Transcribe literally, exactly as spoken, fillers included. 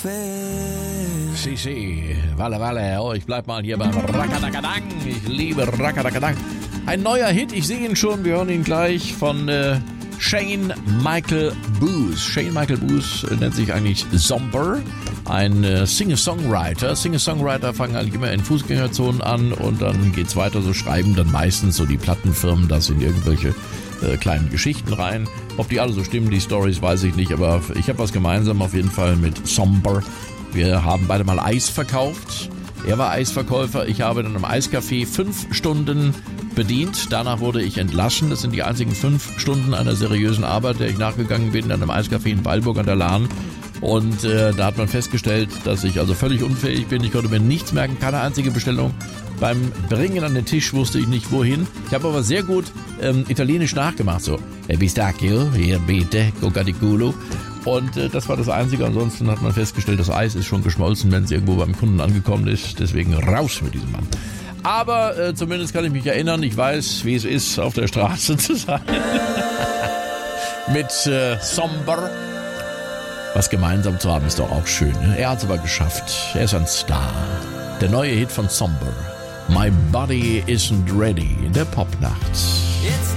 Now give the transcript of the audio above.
Si, si, Walle, Walle, oh, ich bleib mal hier beim Rakadakadang. Ich liebe Rakadakadang. Ein neuer Hit, ich sehe ihn schon, wir hören ihn gleich von äh, Shane Michael Boos. Shane Michael Boos äh, nennt sich eigentlich Zomber, ein äh, Singer-Songwriter. Singer-Songwriter fangen eigentlich immer in Fußgängerzonen an und dann geht's weiter, so schreiben dann meistens so die Plattenfirmen das in irgendwelche äh, kleinen Geschichten rein. Ob die alle so stimmen, die Stories, weiß ich nicht, aber ich habe was gemeinsam auf jeden Fall mit Zomber. Wir haben beide mal Eis verkauft. Er war Eisverkäufer, ich habe in einem Eiscafé fünf Stunden bedient. Danach wurde ich entlassen. Das sind die einzigen fünf Stunden einer seriösen Arbeit, der ich nachgegangen bin, in einem Eiscafé in Weilburg an der Lahn. Und äh, da hat man festgestellt, dass ich also völlig unfähig bin. Ich konnte mir nichts merken, keine einzige Bestellung. Beim Bringen an den Tisch wusste ich nicht, wohin. Ich habe aber sehr gut ähm, Italienisch nachgemacht. So, e pistacchio, hier bitte, coca di culo. Und äh, das war das Einzige. Ansonsten hat man festgestellt, das Eis ist schon geschmolzen, wenn es irgendwo beim Kunden angekommen ist. Deswegen raus mit diesem Mann. Aber äh, zumindest kann ich mich erinnern, ich weiß, wie es ist, auf der Straße zu sein. Mit äh, Zomber. Was gemeinsam zu haben, ist doch auch schön. Ne? Er hat es aber geschafft. Er ist ein Star. Der neue Hit von Zomber. My Body Isn't Ready in der Popnacht.